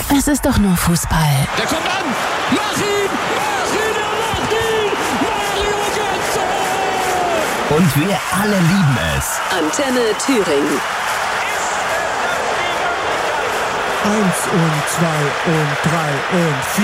Es ist doch nur Fußball. Der kommt an! Mach ihn! Mario Götze! Und wir alle lieben es. Antenne Thüringen. 1 und 2 und 3 und 4.